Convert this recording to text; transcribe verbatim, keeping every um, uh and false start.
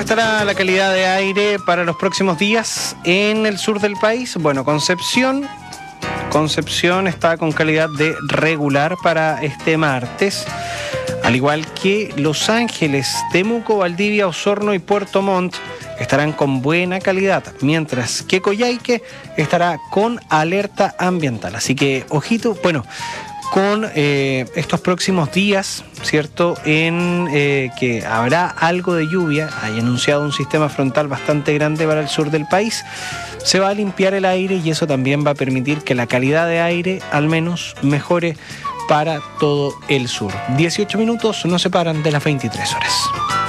Estará la calidad de aire para los próximos días en el sur del país. Bueno, Concepción, Concepción está con calidad de regular para este martes, al igual que Los Ángeles, Temuco, Valdivia, Osorno y Puerto Montt estarán con buena calidad, mientras que Coyhaique estará con alerta ambiental. Así que, ojito, bueno, con eh, estos próximos días, ¿cierto? En eh, que habrá algo de lluvia, hay anunciado un sistema frontal bastante grande para el sur del país, se va a limpiar el aire y eso también va a permitir que la calidad de aire al menos mejore para todo el sur. dieciocho minutos nos separan de las veintitrés horas.